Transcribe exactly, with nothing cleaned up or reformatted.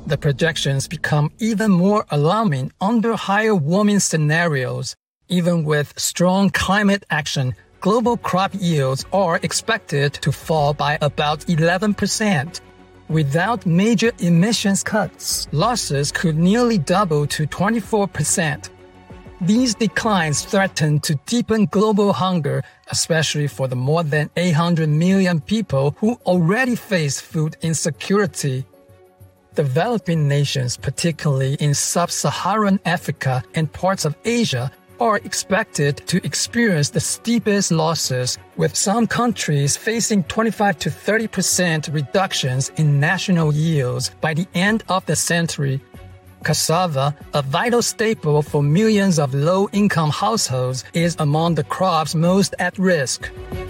The projections become even more alarming under higher warming scenarios. Even with strong climate action, global crop yields are expected to fall by about eleven percent. Without major emissions cuts, losses could nearly double to twenty-four percent. These declines threaten to deepen global hunger, especially for the more than eight hundred million people who already face food insecurity. Developing nations, particularly in sub-Saharan Africa and parts of Asia, are expected to experience the steepest losses, with some countries facing twenty-five to thirty percent reductions in national yields by the end of the century. Cassava, a vital staple for millions of low-income households, is among the crops most at risk.